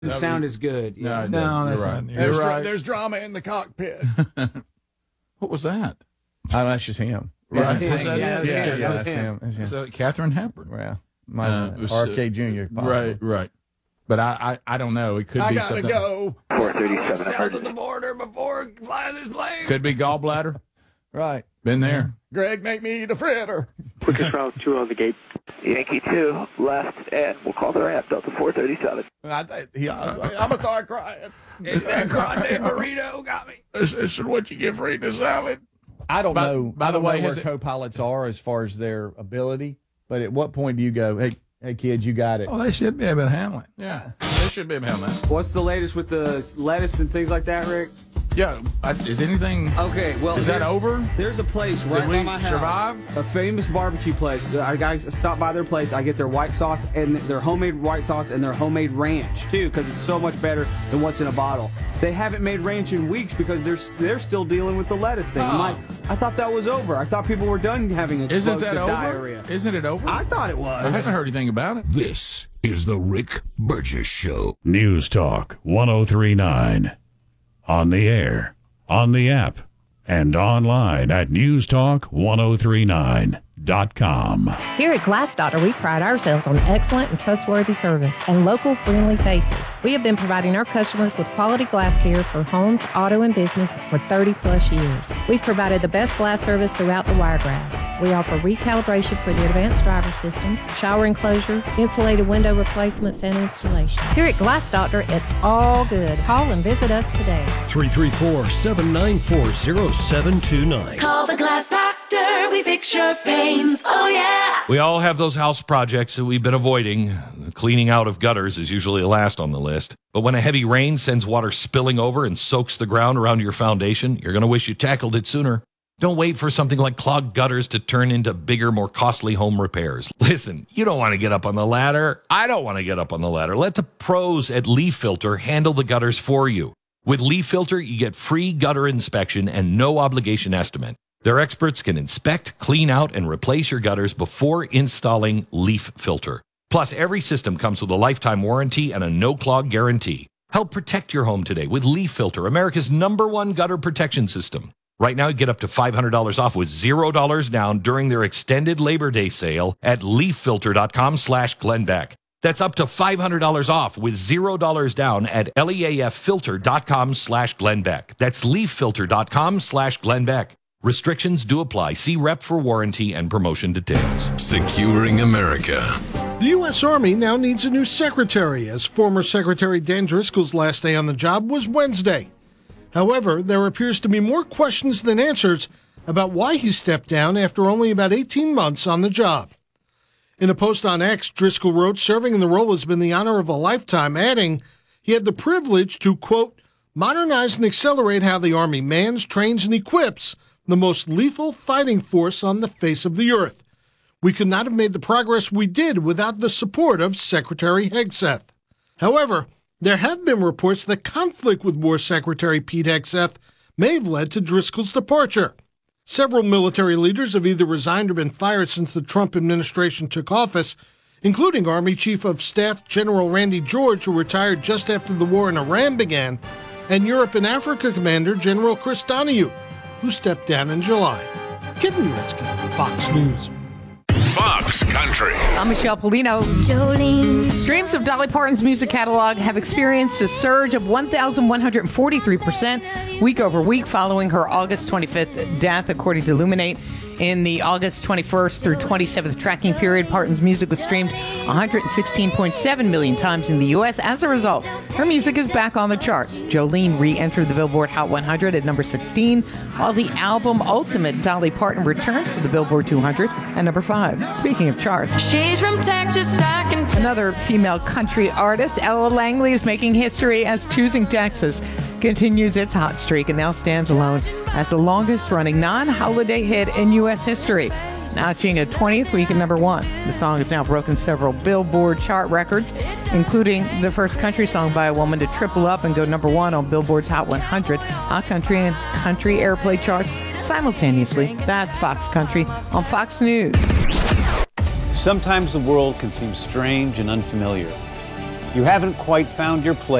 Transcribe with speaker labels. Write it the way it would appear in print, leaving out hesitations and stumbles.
Speaker 1: The sound is good. Yeah.
Speaker 2: No, that's
Speaker 3: right.
Speaker 2: not. You're right.
Speaker 4: There's drama in the cockpit.
Speaker 3: What was that?
Speaker 4: Oh, that's just him.
Speaker 3: Right.
Speaker 4: That's him.
Speaker 3: So Katharine Hepburn.
Speaker 4: Well, RFK Jr. possibly.
Speaker 3: Right. But I don't know. It could be something.
Speaker 4: I gotta go.
Speaker 5: 437.
Speaker 4: South of the border before flying this plane.
Speaker 3: Could be gallbladder.
Speaker 4: Right.
Speaker 3: Been there.
Speaker 4: Greg, make me eat a fritter.
Speaker 5: Quickest route 2 on the gate. Yankee 2, left, and we'll call the ramp, Delta 437.
Speaker 4: I'm gonna start crying. That grande burrito got me.
Speaker 3: This is what you get for eating a salad.
Speaker 4: I don't know.
Speaker 3: By the way,
Speaker 4: where co-pilots are as far as their ability, but at what point do you go, hey kids, you got it?
Speaker 2: Oh, they should be able to handle it.
Speaker 3: Yeah, they should be able to handle that.
Speaker 1: What's the latest with the lettuce and things like that, Rick?
Speaker 3: Yeah, is anything?
Speaker 1: Okay, well,
Speaker 3: is that over?
Speaker 1: There's a place right by my house.
Speaker 3: Survive?
Speaker 1: A famous barbecue place. I guys stop by their place. I get their white sauce and their homemade white sauce and their homemade ranch too, because it's so much better than what's in a bottle. They haven't made ranch in weeks because they're still dealing with the lettuce thing. I'm like, I thought that was over. I thought people were done having explosive diarrhea.
Speaker 3: Isn't it over?
Speaker 1: I thought it was.
Speaker 3: I haven't heard anything about it.
Speaker 6: This is the Rick Burgess Show. News Talk 1039. On the air, on the app, and online at newstalk1039.com.
Speaker 7: Here at Glass Doctor, we pride ourselves on excellent and trustworthy service and local friendly faces. We have been providing our customers with quality glass care for homes, auto, and business for 30 plus years. We've provided the best glass service throughout the Wiregrass. We offer recalibration for the advanced driver systems, shower enclosure, insulated window replacements, and installation. Here at Glass Doctor, it's all good. Call and visit us today.
Speaker 8: 334-794-0729.
Speaker 9: Call the Glass Doctor. We fix your pains. Oh, yeah.
Speaker 10: We all have those house projects that we've been avoiding. The cleaning out of gutters is usually last on the list. But when a heavy rain sends water spilling over and soaks the ground around your foundation, you're going to wish you tackled it sooner. Don't wait for something like clogged gutters to turn into bigger, more costly home repairs. Listen, you don't want to get up on the ladder. I don't want to get up on the ladder. Let the pros at Leaf Filter handle the gutters for you. With Leaf Filter, you get free gutter inspection and no obligation estimate. Their experts can inspect, clean out, and replace your gutters before installing Leaf Filter. Plus, every system comes with a lifetime warranty and a no-clog guarantee. Help protect your home today with Leaf Filter, America's #1 gutter protection system. Right now, you get up to $500 off with $0 down during their extended Labor Day sale at leaffilter.com/GlennBeck. That's up to $500 off with $0 down at leaffilter.com/GlennBeck. That's leaffilter.com/GlennBeck. Restrictions do apply. See rep for warranty and promotion details.
Speaker 6: Securing America.
Speaker 11: The U.S. Army now needs a new secretary, as former Secretary Dan Driscoll's last day on the job was Wednesday. However, there appears to be more questions than answers about why he stepped down after only about 18 months on the job. In a post on X, Driscoll wrote, serving in the role has been the honor of a lifetime, adding he had the privilege to, quote, modernize and accelerate how the Army mans, trains, and equips the most lethal fighting force on the face of the earth. We could not have made the progress we did without the support of Secretary Hegseth. However, there have been reports that conflict with War Secretary Pete Hegseth may have led to Driscoll's departure. Several military leaders have either resigned or been fired since the Trump administration took office, including Army Chief of Staff General Randy George, who retired just after the war in Iran began, and Europe and Africa Commander General Chris Donahue, who stepped down in July. Kevin Uretsky, Fox News.
Speaker 6: Fox Country.
Speaker 12: I'm Michelle Polino.
Speaker 9: Jolene.
Speaker 12: Streams of Dolly Parton's music catalog have experienced a surge of 1,143% week over week following her August 25th death, according to Illuminate. In the August 21st through 27th tracking period, Parton's music was streamed 116.7 million times in the U.S. As a result, her music is back on the charts. Jolene re-entered the Billboard Hot 100 at number 16, while the album Ultimate Dolly Parton returns to the Billboard 200 at number 5. Speaking of charts,
Speaker 9: She's from Texas, I can tell.
Speaker 12: Another female country artist, Ella Langley, is making history as Choosing Texas continues its hot streak and now stands alone as the longest-running non-holiday hit in U.S. history, notching a 20th week at number 1. The song has now broken several Billboard chart records, including the first country song by a woman to triple up and go number 1 on Billboard's Hot 100, Hot Country and Country Airplay charts simultaneously. That's Fox Country on Fox News.
Speaker 13: Sometimes the world can seem strange and unfamiliar.
Speaker 2: You haven't quite found your place.